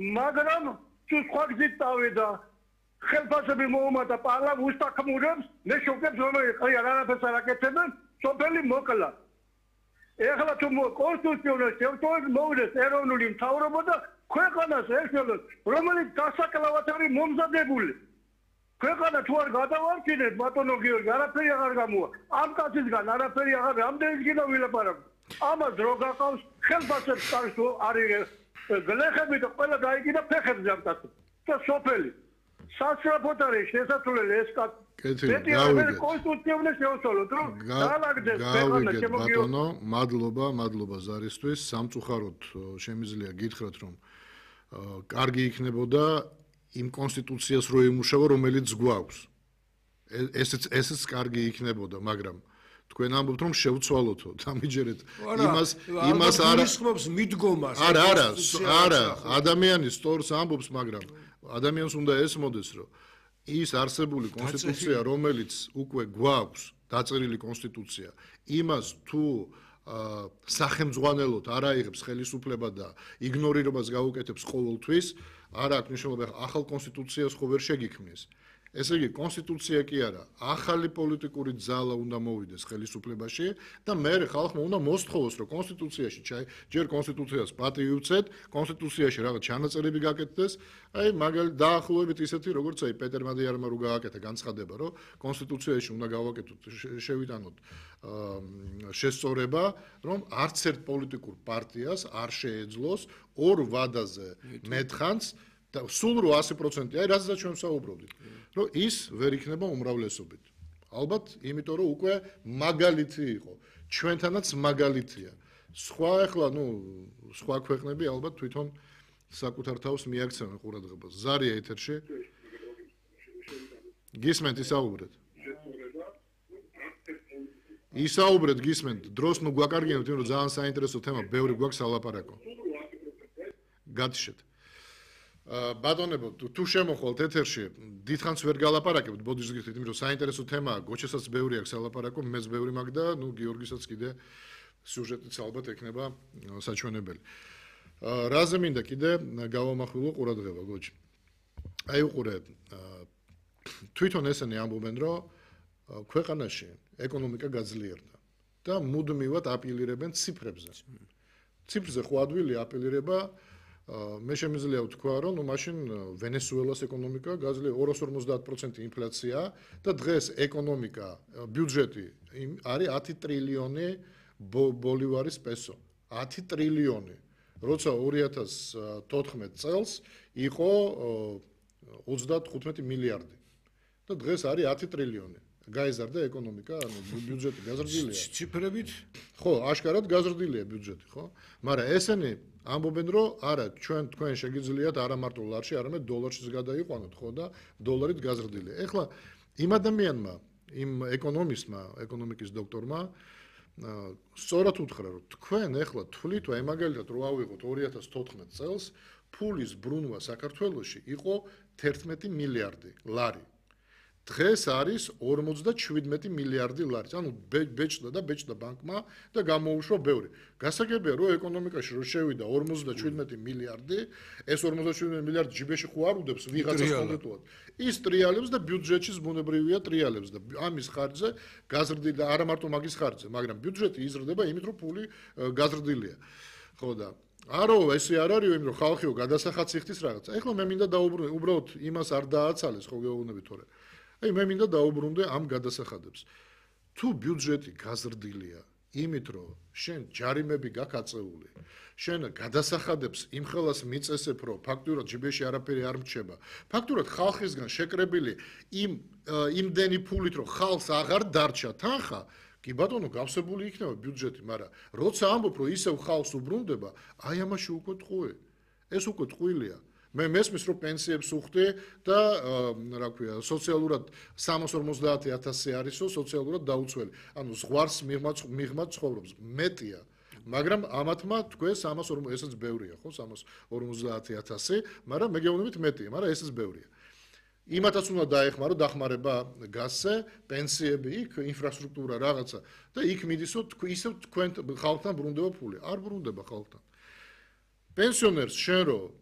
მაგრამ თუ სხვა გზით დავიდა ხელფასები მოუმატა პარლამენტ უსტაქმურებს მე შევკებს რომ არაფერს არ აკეთებენ სოფელი მოკლა ეხლა თუ კონსტიტუციონალ შევტოვებს მოუდეს ეროვნული მთავრობა და ქვეყანას ერთადერთი რომელიც დასაკლავად არის მომზადებული ქვეყანა თუ არ გადავარჩინეთ ბატონო გიორგი არაფერი აღარ გამოვა ამ კაცისგან არაფერი აღარ რამდენი კიდევ ვილაპარაკო ამას რო გaqავს ხელფასებს კარგო არის გლეხები და ყველა დაიკიდა ფეხებზე ამ კაცს და სოფელი სასწრაფოდ არის შესაძლებელი ეს კაცი მეტი კონსტიტუციური შეუსწავლოთ რომ დაალაგდეს ქვეყანა ბატონო მადლობა ზარისთვის სამწუხაროდ შემიძლია გითხრათ რომ კარგი იქნებოდა იმ კონსტიტუციას რო ემუშავა რომელიც გვაქვს ესეც კარგი იქნებოდა მაგრამ თქვენ ამბობთ რომ შევცვალოთო დამიჯერეთ იმას არ ისხმობს მიდგომას არა ადამიანის სწორს ამბობს მაგრამ ადამიანს უნდა ესმოდეს რომ ის არსებული კონსტიტუცია რომელიც უკვე გვაქვს დაწერილი კონსტიტუცია იმას თუ სახელმძღვანელოდ არ აიღებს ხელისუფლება და იგნორირებას გაუკეთებს ყოველთვის არ აქვს მნიშვნელობა ახალ კონსტიტუციას ხო ვერ შეგიქმნის ესე იგი კონსტიტუცია კი არა ახალი პოლიტიკური ძალა უნდა მოვიდეს ხელისუფლებაში და მე ხალხმა უნდა მოსთხოვოს რომ კონსტიტუციაში ჯერ კონსტიტუციას პატივი უცეთ კონსტიტუციაში რაღაც ჩანაწერები გაკეთდეს აი მაგალითად დაახლოებით ისეთი როგორც აი პეტერ მადიარმა რო გააკეთა განცხადება რომ კონსტიტუციაში უნდა გავაკეთოთ შევიტანოთ შესწორება რომ არც ერთ პოლიტიკურ პარტიას არ შეეძლოს ორ ვადაზე მეთხანს და სულ 100% აი რაზეც ჩვენ ვსაუბრობდით რომ ის ვერ იქნება უმრავლესობით ალბათ იმიტომ რომ უკვე მაგალითი იყო ჩვენთანაც მაგალითია სხვა ახლა სხვა ქვეყნები ალბათ თვითონ საკუთარ თავს მიაქცევენ ყურადღებას ზარია ეთერში გისმენთ ისაუბრეთ გისმენთ დროს გვაკარგინებთ იმიტომ რომ ძალიან საინტერესო თემა ბევრი გვაქვს ალაპარაკო გათიშეთ ბატონებო თუ შემოხვალთ ეთერში დიდხანს ვერ გალაპარაკებთ ბოდიშს გიხდით იმიტომ რომ საინტერესო თემაა გოჩასაც ბევრი აქვს ალაპარაკო მეც ბევრი მაქვს და გიორგისაც კიდე სიუჟეტიც ალბათ ექნება საჩვენებელი რაზე მინდა კიდე გავამახვილო ყურადღება გოჩი აი უყურე თვითონ ესენი ამბობენ რომ ქვეყანაში ეკონომიკა გაძლიერდა და მუდმივად აპილირებენ ციფრებზე ხო ადვილი აპილირება მე შემიძლია ვთქვა რომ მაშინ ვენესუელას ეკონომიკა გაძლიერდა 250% ინფლაცია და დღეს ეკონომიკა ბიუჯეტი არის 10 ტრილიონი ბოლივარის პესო 10 ტრილიონი როცა 2014 წელს იყო 35 მილიარდი და დღეს არის 10 ტრილიონი გაიზარდა ეკონომიკა ბიუჯეტი გაზრდილია ციფრებით ხო აშკარად გაზრდილია ბიუჯეტი ხო მაგრამ ესენი ამბობენ რომ არა თქვენ შეგიძლიათ არა მარტო ლარში არამედ დოლარშიც გადაიყვანოთ ხო და დოლარით გაზრდილია ეხლა იმ ადამიანმა იმ ეკონომისტმა ეკონომიკის დოქტორმა სწორად უთხრა რომ თქვენ ეხლა თვლით აი მაგალითად რო ავიღოთ 2014 წელს ფულის ბრუნვა საქართველოში იყო 11 მილიარდი ლარი დღეს არის 57 მილიარდი ლარი. ანუ ბეჭდა ბანკმა და გამოუშვა ბევრი. გასაგებია რომ ეკონომიკაში რო შევიდა 57 მილიარდი, ეს 57 მილიარდი ჯიბეში ხო არ უდებს ვიღაცას კონკრეტულად. ის ტრიალებს და ბიუჯეტში ზმუნებრივია ტრიალებს და ამის ხარჯზე გაზრდილი არა მარტო მაგის ხარჯზე, მაგრამ ბიუჯეტი იზრდება იმით რომ ფული გაზრდილია. ხო და არო ესე არ არის იმიტომ რომ ხალხიო გადასახადს რაღაც. ეხლა მე მინდა დაუბრუნდე უბრალოდ იმას არ დააცალეს ხო გეუბნებით თორე. აი მე მინდა დაუბრუნდე ამ გადასახადებს. თუ ბიუჯეტი გაზრდილია, იმით რომ შენ ჯარიმები გაკაწეული, შენ გადასახადებს იმხელას მიწესებ, რომ ფაქტურად ჯიბეში არაფერი არ მრჩება. ფაქტურად ხალხისგან შეკრებილი იმდენი ფულით, რომ ხალხს აღარ დარჩა თანხა, კი ბატონო გავსებული იქნება ბიუჯეტი, მაგრამ როცა ამბობ, რომ ისევ ხალხს უბრუნდება, აი ამაში უკვე ტყუი. ეს უკვე ტყუილია. მე მესმის რომ პენსიებს უხდი და რა ქვია სოციალურად 350.000 არისო სოციალურად დაუცველი. ანუ ზღვარს მიღმა ცხოვრობს მეტია. მაგრამ ამათმა თქვენ 340 ესეც ბევრია ხო 350.000, მაგრამ მე გეუბნებით მეტია, მაგრამ ესეც ბევრია. იმათაც უნდა დაეხმარო დახმარება გასზე, პენსიები იქ, ინფრასტრუქტურა რაღაცა და იქ მიდისო ისევ თქვენ ხალხთან ბრუნდება ფული. არ ბრუნდება ხალხთან. პენსიონერს შენ რო